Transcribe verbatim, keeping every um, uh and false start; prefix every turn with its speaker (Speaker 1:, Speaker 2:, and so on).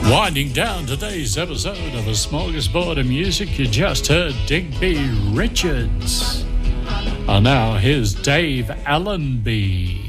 Speaker 1: Winding down today's episode of A Smorgasbord of Music, you just heard Digby Richards. And now here's Dave Allenby.